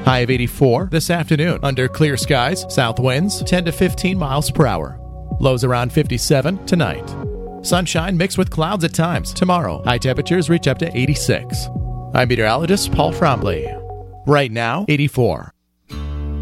High of 84 this afternoon. Under clear skies, south winds 10 to 15 miles per hour. Lows around 57 tonight. Sunshine mixed with clouds at times tomorrow. High temperatures reach up to 86. I'm meteorologist Paul Trombley. Right now, 84.